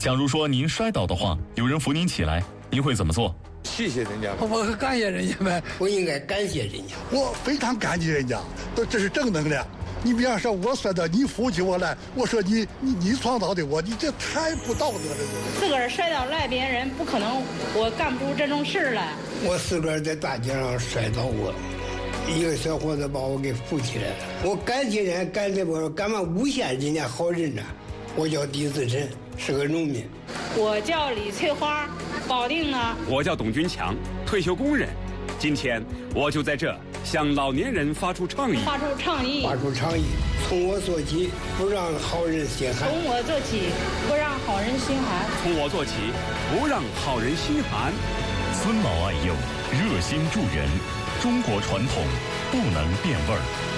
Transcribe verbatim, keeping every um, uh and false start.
假如说您摔倒的话，有人扶您起来，您会怎么做？ 谢谢人家， 我感谢人家呗， 我应该感谢人家， 我非常感激人家，这是正能量。你比方说，我摔倒，你扶起我来，我说你你你创造的我，你这太不道德了。 自个儿摔倒赖别人，不可能，我干不出这种事来。 我自个儿在大街上摔倒过，一个小伙子把我给扶起来了。我感谢人，感谢我干嘛诬陷人家好人呢？我叫狄自珍，是个农民。 我叫李翠花，保定的。 我叫董军强，退休工人。今天我就在这向老年人发出倡议， 发出倡议， 发出倡议。从我做起，不让好人心寒。 从我做起，不让好人心寒。 从我做起，不让好人心寒。 尊老爱幼，热心助人，中国传统不能变味儿。